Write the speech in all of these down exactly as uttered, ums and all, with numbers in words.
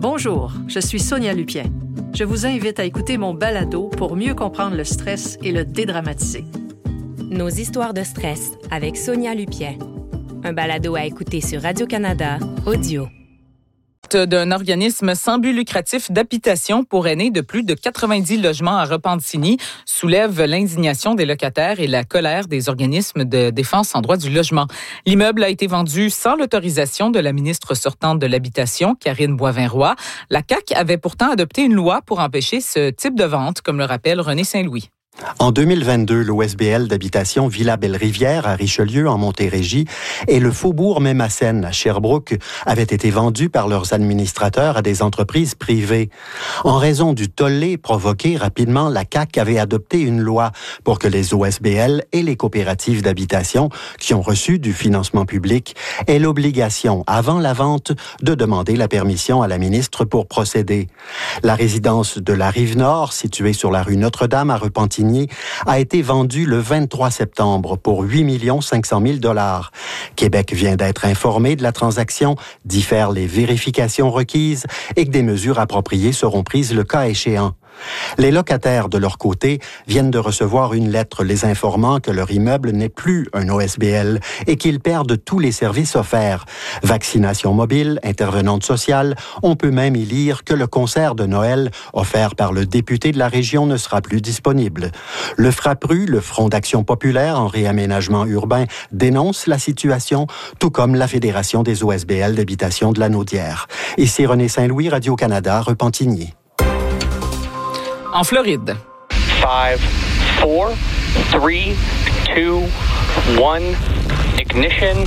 Bonjour, je suis Sonia Lupien. Je vous invite à écouter mon balado pour mieux comprendre le stress et le dédramatiser. Nos histoires de stress avec Sonia Lupien. Un balado à écouter sur Radio-Canada Audio. D'un organisme sans but lucratif d'habitation pour aînés de plus de quatre-vingt-dix logements à Repentigny soulève l'indignation des locataires et la colère des organismes de défense en droit du logement. L'immeuble a été vendu sans l'autorisation de la ministre sortante de l'Habitation, Karine Boivin-Roy. La C A Q avait pourtant adopté une loi pour empêcher ce type de vente, comme le rappelle René Saint-Louis. En deux mille vingt-deux, l'O S B L d'habitation Villa Belle-Rivière à Richelieu, en Montérégie, et le Faubourg Mémacène à Sherbrooke avaient été vendus par leurs administrateurs à des entreprises privées. En raison du tollé provoqué rapidement, la C A Q avait adopté une loi pour que les O S B L et les coopératives d'habitation qui ont reçu du financement public aient l'obligation, avant la vente, de demander la permission à la ministre pour procéder. La résidence de la Rive-Nord, située sur la rue Notre-Dame à Repentigny, a été vendu le vingt-trois septembre pour huit millions cinq cent mille dollars. Québec vient d'être informé de la transaction, diffère les vérifications requises et que des mesures appropriées seront prises le cas échéant. Les locataires, de leur côté, viennent de recevoir une lettre les informant que leur immeuble n'est plus un O S B L et qu'ils perdent tous les services offerts. Vaccination mobile, intervenante sociale, on peut même y lire que le concert de Noël offert par le député de la région ne sera plus disponible. Le FRAPRU, le Front d'action populaire en réaménagement urbain, dénonce la situation, tout comme la Fédération des O S B L d'habitation de la Naudière. Ici René Saint-Louis, Radio-Canada, Repentigny. En Floride. five, four, three, two, one, ignition,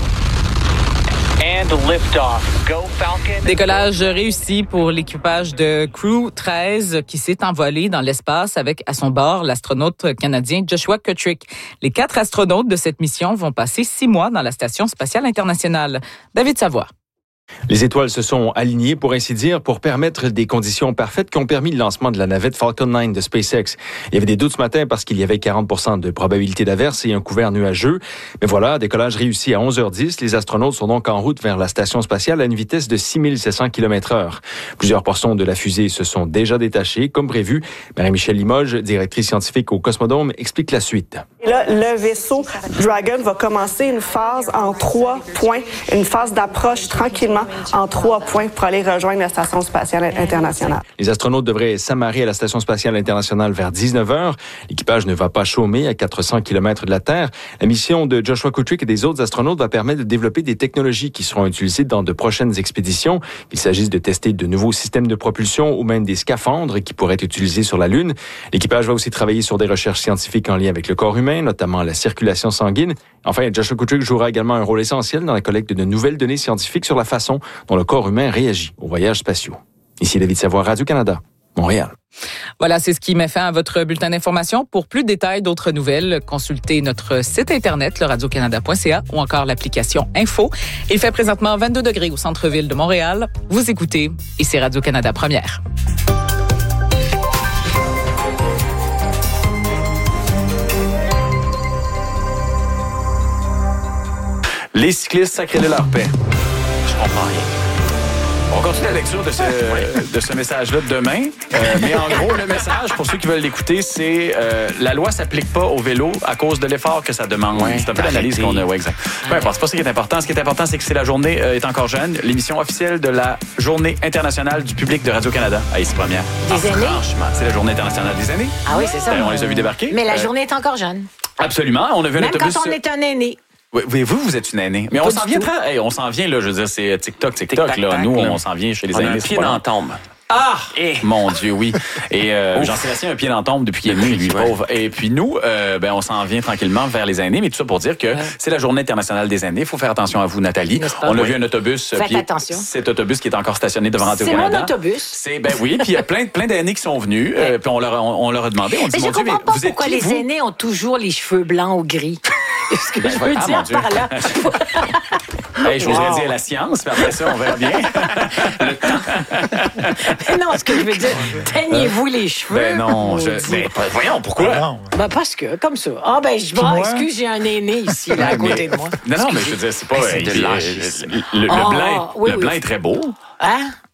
and liftoff. Go Falcon. Décollage réussi pour l'équipage de Crew treize qui s'est envolé dans l'espace avec à son bord l'astronaute canadien Joshua Kutrick. Les quatre astronautes de cette mission vont passer six mois dans la Station spatiale internationale. David Savoie. Les étoiles se sont alignées, pour ainsi dire, pour permettre des conditions parfaites qui ont permis le lancement de la navette Falcon neuf de SpaceX. Il y avait des doutes ce matin parce qu'il y avait quarante pour cent de probabilité d'averse et un couvert nuageux. Mais voilà, décollage réussi à onze heures dix. Les astronautes sont donc en route vers la station spatiale à une vitesse de six mille sept cents kilomètres heure. Plusieurs portions de la fusée se sont déjà détachées, comme prévu. Marie-Michèle Limoges, directrice scientifique au Cosmodome, explique la suite. Et là, le vaisseau Dragon va commencer une phase en trois points, une phase d'approche tranquillement en trois points pour aller rejoindre la Station spatiale internationale. Les astronautes devraient s'amarrer à la Station spatiale internationale vers dix-neuf heures. L'équipage ne va pas chômer à quatre cents kilomètres de la Terre. La mission de Joshua Kutrick et des autres astronautes va permettre de développer des technologies qui seront utilisées dans de prochaines expéditions. Qu'il s'agisse de tester de nouveaux systèmes de propulsion ou même des scaphandres qui pourraient être utilisés sur la Lune. L'équipage va aussi travailler sur des recherches scientifiques en lien avec le corps humain, notamment la circulation sanguine. Enfin, Joshua Kutrick jouera également un rôle essentiel dans la collecte de nouvelles données scientifiques sur la façon dont le corps humain réagit aux voyages spatiaux. Ici David Savoie, Radio-Canada, Montréal. Voilà, c'est ce qui met fin à votre bulletin d'information. Pour plus de détails, d'autres nouvelles, consultez notre site internet, le radio canada point c a ou encore l'application Info. Il fait présentement vingt-deux degrés au centre-ville de Montréal. Vous écoutez, et c'est Radio-Canada Première. Les cyclistes sacrés de leur paix. Je comprends rien. On continue la lecture de ce, de ce message-là demain. Euh, mais en gros, le message, pour ceux qui veulent l'écouter, c'est euh, la loi s'applique pas au vélo à cause de l'effort que ça demande. Ouais, c'est un peu l'analyse qu'on a. Ouais, exact. Peu importe, c'est pas ça qui est important. Ce qui est important, c'est que c'est la journée euh, est encore jeune. L'émission officielle de la Journée internationale du public de Radio-Canada à ici Première. Des ah, aînés? Franchement, c'est la Journée internationale des aînés. Ah oui, c'est ça. On les a vus débarquer. Mais la euh, journée est encore jeune. Absolument. On a vu un Même autobus. quand on est un aîné. Oui, vous, vous êtes une aînée. Mais Pas on s'en vient, tra- hey, on s'en vient, là, je veux dire, c'est TikTok, TikTok, Tic-tac, là. tac, Nous, là. on s'en vient chez les On a aînés. un pied dans la tombe. Ah! Eh. Mon Dieu, oui. Et euh, Jean-Sébastien a un pied dans la tombe depuis qu'il est né, lui, Ouais. pauvre. Et puis nous, euh, ben, on s'en vient tranquillement vers les aînés, mais tout ça pour dire que ouais. c'est la Journée internationale des aînés. Il faut faire attention à vous, Nathalie. On a oui. vu un autobus. Faites puis attention. Cet autobus qui est encore stationné devant Radio-Canada. C'est mon autobus. C'est, ben oui, puis il y a plein, plein d'aînés qui sont venus, ouais. euh, puis on leur, a, on, on leur a demandé, on dit, mais mon je Dieu, comprends mais pas vous êtes pourquoi qui, les vous? aînés ont toujours les cheveux blancs ou gris. Ce que ben, je veux ah, dire par là. Hey, je voudrais wow. dire la science, puis après ça, on verra bien. Le temps. Mais non, ce que je veux dire, teignez-vous les cheveux. Ben non, je... ben, voyons, pourquoi? Ben parce que, comme ça. Ah ben, je bon, excuse, j'ai un aîné ici, là, à côté de moi. Non, non, mais je veux dire, c'est pas... C'est de l'âge. Le, le, le blanc, oui, le oui. blanc est très beau. Hein?